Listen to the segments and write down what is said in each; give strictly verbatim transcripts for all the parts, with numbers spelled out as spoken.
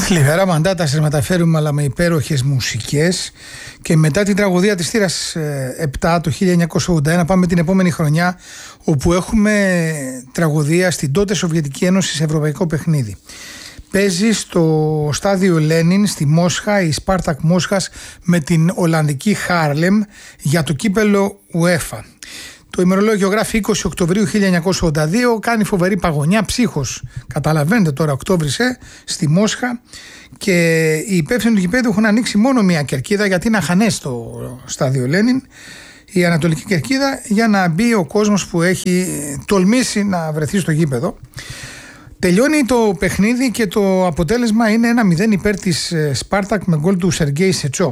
Λιβερά μαντάτα σας μεταφέρουμε, αλλά με υπέροχες μουσικές. Και μετά την τραγωδία της θύρας επτά το χίλια εννιακόσια ογδόντα ένα πάμε την επόμενη χρονιά, όπου έχουμε τραγωδία στην τότε Σοβιετική Ένωση σε ευρωπαϊκό παιχνίδι. Παίζει στο στάδιο Λένιν στη Μόσχα η Σπάρτακ Μόσχας με την Ολλανδική Χάρλεμ για το κύπελο UEFA. Το ημερολόγιο γράφει είκοσι Οκτωβρίου χίλια εννιακόσια ογδόντα δύο, κάνει φοβερή παγωνιά, ψύχος, καταλαβαίνετε τώρα, Οκτώβρης ε, στη Μόσχα, και οι υπεύθυνοι του γηπέδου έχουν ανοίξει μόνο μία κερκίδα, γιατί είναι αχανές στο στάδιο Λένιν, η ανατολική κερκίδα, για να μπει ο κόσμος που έχει τολμήσει να βρεθεί στο γήπεδο. Τελειώνει το παιχνίδι και το αποτέλεσμα είναι ένα μηδέν υπέρ της Σπάρτακ με γκολ του Σεργέη Σετσόφ.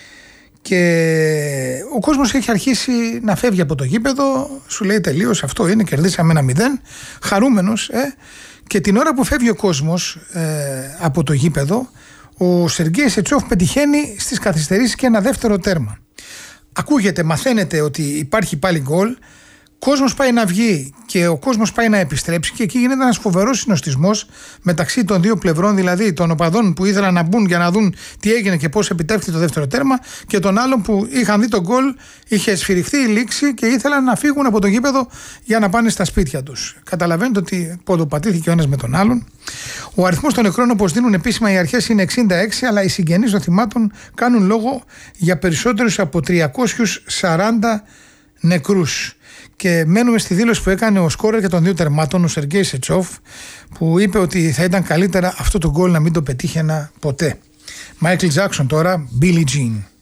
Και ο κόσμος έχει αρχίσει να φεύγει από το γήπεδο, σου λέει τελείως, αυτό είναι, κερδίσαμε ένα μηδέν, χαρούμενος. Ε, και την ώρα που φεύγει ο κόσμος ε, από το γήπεδο, ο Σεργέη Σετσόφ πετυχαίνει στις καθυστερήσεις και ένα δεύτερο τέρμα. Ακούγεται, μαθαίνετε ότι υπάρχει πάλι γκολ. Κόσμος πάει να βγει και ο κόσμος πάει να επιστρέψει, και εκεί γίνεται ένας φοβερός συνοστισμός μεταξύ των δύο πλευρών, δηλαδή των οπαδών που ήθελαν να μπουν για να δουν τι έγινε και πώς επιτεύχθηκε το δεύτερο τέρμα, και των άλλων που είχαν δει τον γκολ, είχε σφυριχθεί η λήξη και ήθελαν να φύγουν από το γήπεδο για να πάνε στα σπίτια τους. Καταλαβαίνετε ότι ποδοπατήθηκε ο ένας με τον άλλον. Ο αριθμός των νεκρών, όπως δίνουν επίσημα οι αρχές, είναι εξήντα έξι, αλλά οι συγγενείς των θυμάτων κάνουν λόγο για περισσότερους από τριακόσιους σαράντα νεκρούς. Και μένουμε στη δήλωση που έκανε ο σκόρερ και των δύο τερμάτων, ο Σεργέη Σετσόφ, που είπε ότι θα ήταν καλύτερα αυτό το γκολ να μην το πετύχαινα ποτέ. Μάικλ Τζάκσον τώρα, Billie Jean.